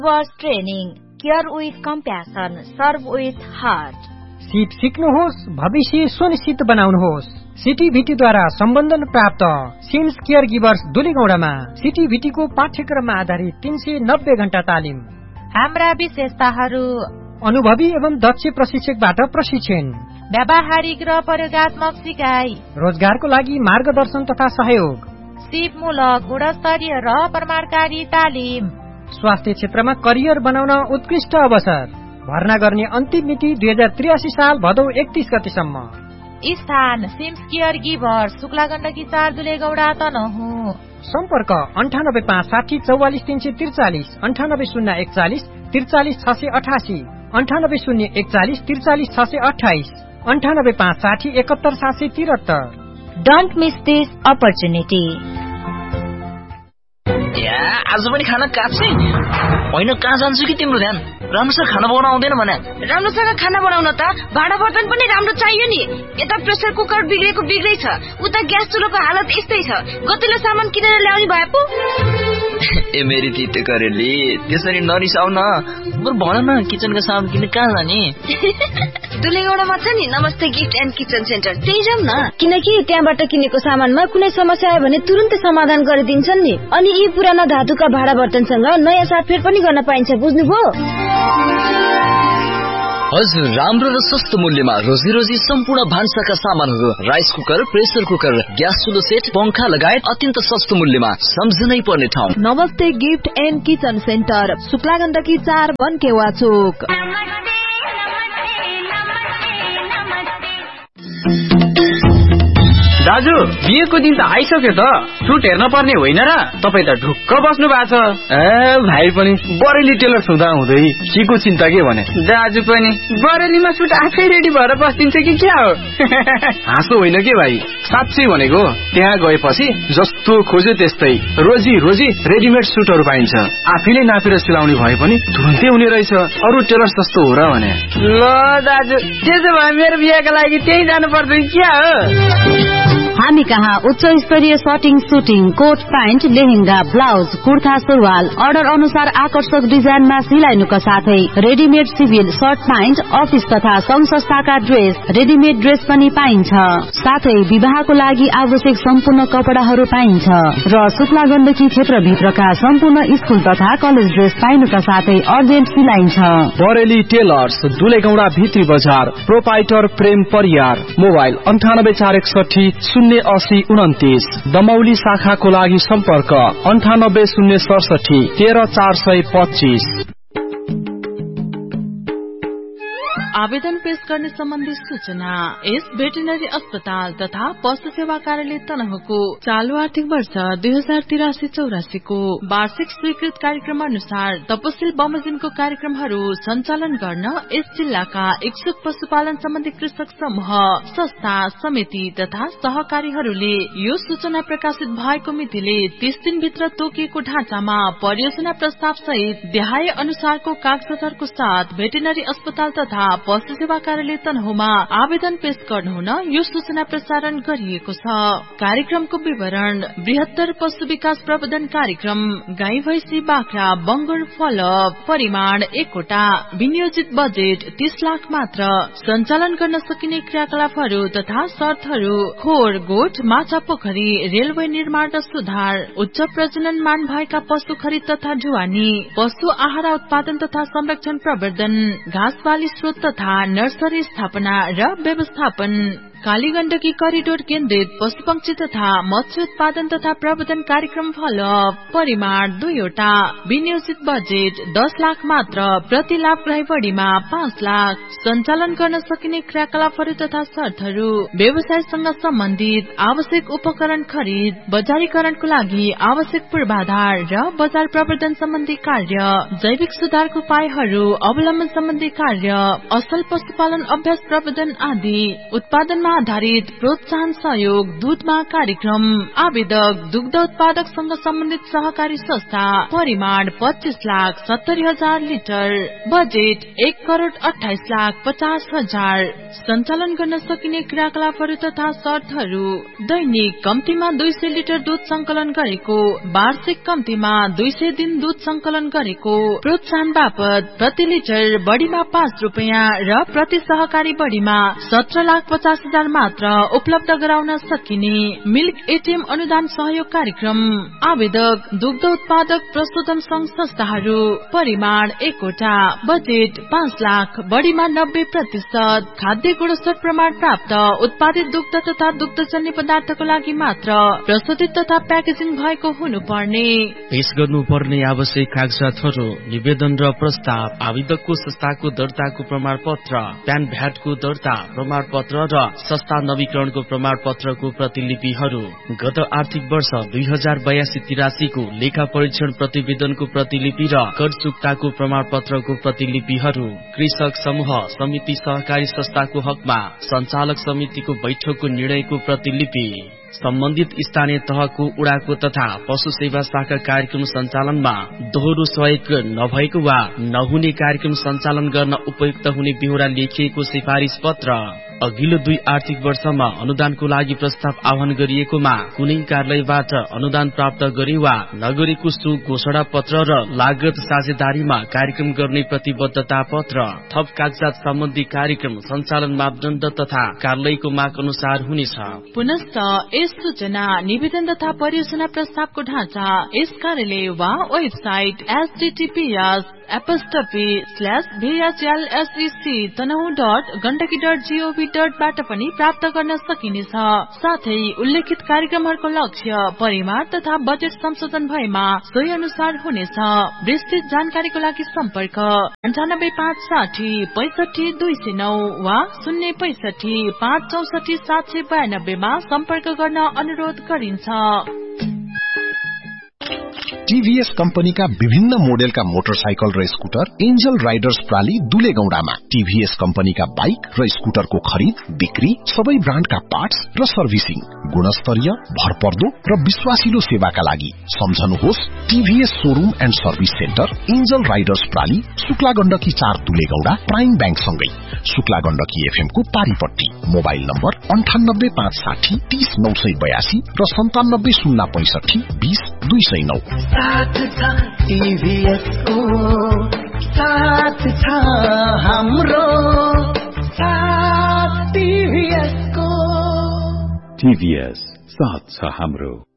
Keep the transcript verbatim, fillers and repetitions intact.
Worse training care with compassion serve with heart. सिप सिक्नुहोस्, भविष्य सुनिश्चित बनाउनुहोस्। सिटीभिटीद्वारा सम्बन्धन प्राप्त सिम्स केयर गिभर्स दुलीगौडामा सिटीभिटीको पाठ्यक्रममा आधारित तीन सय नब्बे घण्टा तालिम। हाम्रा विशेषताहरू: अनुभवी एवं दक्ष प्रशिक्षकबाट प्रशिक्षण, व्यावहारिक र प्रयोगात्मक सिकाइ, रोजगारको लागि मार्गदर्शन तथा सहयोग, सिपमूलक गुणस्तरीय र प्रमाणकारी तालिम, स्वास्थ्य क्षेत्रमा करियर बनाउन उत्कृष्ट अवसर। भर्ना गर्ने अन्तिम मिति दुई हजार त्रियासी साल भदौ एकतीस गतेसम्म। स्थान seems care givers Shukla Gandaki चार दुलेगौडा तनहु। सम्पर्क अन्ठानब्बे पाँच साठी चौवालिस तीन सय त्रिचालिस, अन्ठानब्बे शून्य एकचालिस त्रिचालिस छ सय अठासी, अन्ठानब्बे शून्य एकचालिस त्रिचालिस छ सय अठाइस, अन्ठानब्बे पाँच साठी एकहत्तर सात सय त्रिहत्तर। Don't miss this opportunity. आज पनि खाना काट्छै होइन, कहाँ जान्छु कि तिम्रो ध्यान राम्रोसँग खाना बनाउन आउँदैन भने? राम्रोसँग खाना बनाउन त भाँडा बर्तन पनि राम्रो चाहियो नि। यता प्रेसर कुकर बिग्रेको बिग्रै छ, उता ग्यास चुलोको हालत यस्तै छ। गतिलो सामान किनेर ल्याउने भए पो। ए मेरी तिते करेली, त्यसरी नरिसाउ न। बरु भन न, किचनका सामान किन्ने कहाँ जाने? दुलेगौडामा छ नि नमस्ते गिफ्ट एन्ड किचन सेन्टर, त्यही जाउँ न। किनकि त्यहाँबाट किनेको सामानमा कुनै समस्या आयो भने तुरुन्तै समाधान गरिदिन्छन् नि। अनि यी पुराना धातुका भाँडा बर्तनसँग नयाँ साटफेर पनि गर्न पाइन्छ, बुझ्नुभयो? हजुर, राम्रो र सस्तो मूल्यमा रोजी रोजी सम्पूर्ण भान्साका सामानहरू, rice cooker, pressure cooker, gas चुलो set, पंखा लगायत अत्यन्त सस्तो मूल्यमा सम्झनै पर्ने ठाउँ नमस्ते gift and kitchen centre, Shukla Gandaki चार बनकेवा चोक। दाजु, बिहेको दिन त आइसक्यो त, सुट हेर्न पर्ने होइन र? तपाईँ त ढुक्क बस्नु भएको छ। ए भाइ पनि बरेली टेलर हुँदा हुँदै केको चिन्ता के भने? दाजु पनि बरेलीमा सुट आफै रेडी भएर बस्दिन्छ कि क्या हो? हाँसो होइन के भाइ, साँच्चै भनेको। त्यहाँ गएपछि जस्तो खोज्यो त्यस्तै रोजी रोजी रेडिमेड सुटहरू पाइन्छ। आफैले नापेर सिलाउने भए पनि तुरुन्तै हुने रहेछ। अरू टेलर जस्तो हो र भने? ल दाजु, त्यसो भए मेरो बिहेको लागि त्यही जानु पर्छ क्या हो? हामी कहाँ उच्च स्तरीय सटिङ, shooting, coat pant, lehenga, blouse, kurta, सुरुवाल अर्डर अनुसार आकर्षक डिजाइनमा सिलाइनुका साथै readymade civil short pant, office तथा संघ संस्थाका ड्रेस, रेडिमेड ड्रेस पनि पाइन्छ। साथै विवाहको लागि आवश्यक सम्पूर्ण कपडाहरू पाइन्छ र शुक्ला गण्डकी क्षेत्रभित्रका सम्पूर्ण स्कुल तथा कलेज ड्रेस पाइनुका साथै अर्जेन्ट सिलाइन्छ। बरेली टेलर्स, दुलेगौडा भित्री बजार, प्रोपाइटर प्रेम परियार, मोबाइल अन्ठानब्बे चार एकसठी शून्य असी उन्तिस। दमौली शाखाको लागि सम्पर्क अन्ठानब्बे शून्य सडसठी तेह्र चार सय पच्चीस। आवेदन पेश गर्ने सम्बन्धी सूचना यस भेटेनरी अस्पताल तथा पशु सेवा कार्यालय तनहुको चालू आर्थिक वर्ष दुई हजार तिरासी चौरासी को वार्षिक स्वीकृत कार्यक्रम अनुसार तपसिल बमोजिमको कार्यक्रमहरू सञ्चालन गर्न यस जिल्लाका इच्छुक पशुपालन सम्बन्धी कृषक समूह, संस्था, समिति तथा सहकारीहरूले यो सूचना प्रकाशित भएको मितिले तीस दिनभित्र तोकिएको ढाँचामा परियोजना प्रस्ताव सहित देहाय अनुसारको कागजातहरूको साथ भेटेनरी अस्पताल तथा पशु सेवा कार्यालय तनहुमा आवेदन पेश गर्नुहुन यो सूचना प्रसारण गरिएको छ। कार्यक्रमको विवरण: बृहत्तर पशु विकास प्रबन्धन कार्यक्रम, गाई भैंसी बाख्रा बंगुर फलअप, परिमाण एकवटा, विनियोजित बजेट तीस लाख मात्र, सञ्चालन गर्न सकिने क्रियाकलापहरू तथा शर्तहरू: खोर, गोठ, माछा पोखरी, रेलवे निर्माण र सुधार, उच्च प्रजनन मान भएका पशु खरिद तथा ढुवानी, पशु आहार उत्पादन तथा संरक्षण प्रवर्धन, घाँस बाली स्रोत तथा नर्सरी स्थापना र व्यवस्थापन, कालीगण्डकी करिडोर केन्द्रित पशुपक्षी तथा मत्स्य उत्पादन तथा प्रबन्धन कार्यक्रम फलअप, परिमाण दुईवटा, विनियोजित बजेट दस लाख मात्र, प्रति लाभग्राही बढीमा पाँच लाख, सञ्चालन गर्न सकिने क्रियाकलापहरू तथा शर्तहरू: व्यवसायसँग सम्बन्धित आवश्यक उपकरण खरिद, बजारीकरणको लागि आवश्यक पूर्वाधार र बजार प्रवर्धन सम्बन्धी कार्य, जैविक सुधारको उपायहरू अवलम्बन सम्बन्धी कार्य, असल पशुपालन अभ्यास प्रबन्धन आदि, उत्पादनमा आधारित प्रोत्साहन सहयोग दूधमा कार्यक्रम। आवेदक दुग्ध उत्पादकसँग सम्बन्धित सहकारी संस्था। परिमाण पच्चीस लाख सत्तरी हजार लिटर। बजेट एक करोड़ अठाइस लाख पचास हजार। सञ्चालन गर्न सकिने क्रियाकलापहरू तथा शर्तहरू। दैनिक कम्तीमा दुई सय लिटर दूध संकलन गरेको, वार्षिक कम्तीमा दुई सय दिन दूध संकलन गरेको। प्रोत्साहन बापत प्रति लिटर बढीमा पाँच रुपियाँ र प्रति सहकारी बढीमा सत्र लाख पचास हजार मात्र उपलब्ध गराउन सकिने। मिल्क एटीएम अनुदान सहयोग कार्यक्रम। आवेदक दुग्ध उत्पादक प्रशोधन संघ संस्थाहरू। परिमाण एकवटा। बजेट पाँच लाख बढीमा नब्बे प्रतिशत। खाद्य गुणस्तर प्रमाण प्राप्त उत्पादित दुग्ध तथा दुग्धजन्य पदार्थको लागि मात्र प्रशोधित तथा प्याकेजिङ भएको हुनुपर्ने। पेश गर्नुपर्ने आवश्यक कागजातहरू निवेदन र प्रस्ताव, आवेदकको संस्थाको दर्ताको प्रमाण पत्र, प्यान भ्याटको दर्ता प्रमाण पत्र र संस्था नवीकरणको प्रमाण पत्रको प्रतिलिपिहरू। गत आर्थिक वर्ष दुई हजार बयासी तिरासीको लेखा परीक्षण प्रतिवेदनको प्रतिलिपि र कर चुक्ताको प्रमाण पत्रको प्रतिलिपिहरू। कृषक समूह समिति सहकारी संस्थाको हकमा सञ्चालक समितिको बैठकको निर्णयको प्रतिलिपि। सम्बन्धित स्थानीय तहको उडाको तथा पशु सेवा शाखा कार्यक्रम सञ्चालनमा दोहोरो सहयोग नभएको वा नहुने कार्यक्रम सञ्चालन गर्न उपयुक्त हुने बेहोरा लेखिएको सिफारिस पत्र। अघिल्लो दुई आर्थिक वर्षमा अनुदानको लागि प्रस्ताव आह्वान गरिएकोमा कुनै कार्यालयबाट अनुदान प्राप्त गरे वा नगरेको सु घोषणा पत्र र लागत साझेदारीमा कार्यक्रम गर्ने प्रतिबद्धता पत्र। थप कागजात सम्बन्धी कार्यक्रम सञ्चालन मापदण्ड तथा कार्यालयको माग अनुसार हुनेछ। पुनश्च यस सूचना निवेदन तथा परियोजना प्रस्तावको ढाँचा यस कार्यालय वा website HTTPS apostrophe slash भीएचएलएसईसी Tanahun dot Gandaki dot gov डटबाट पनि प्राप्त गर्न सकिनेछ। साथै उल्लेखित कार्यक्रमहरूको लक्ष्य, परिमाण तथा बजेट संशोधन भएमा सोही अनुसार हुनेछ। विस्तृत जानकारीको लागि सम्पर्क अन्ठानब्बे पाँच साठी पैसठी दुई सय नौ वा शून्य पैसठी पाँच चौसठी सात सय बयानब्बेमा सम्पर्क गर्न अनुरोध गरिन्छ। टीभीएस कम्पनीका विभिन्न मोडेलका मोटरसाइकल र स्कुटर एन्जल राइडर्स प्राली दुलेगौडामा। टीभीएस कम्पनीका बाइक र स्कुटरको खरिद, बिक्री, सबै ब्रान्डका पार्ट्स र सर्भिसिङ, गुणस्तरीय, भरपर्दो र विश्वासिलो सेवाका लागि सम्झनुहोस् TVS showroom and service centre, angel Riders प्राली, Shukla Gandaki चार दुलेगौडा, प्राइम बैंक सँगै शुक्ला गण्डकी एफएम को पारीपट्टी। मोबाइल नम्बर अन्ठानब्बे पाँच साठी तीस नौ सय बयासी र सन्तानब्बे शून्य पैंसठी बीस दुई सय नौ। साथ छ टीभीएस को, साथ छ हाम्रो, साथ टीभीएस को। टीभीएस साथ छ हाम्रो।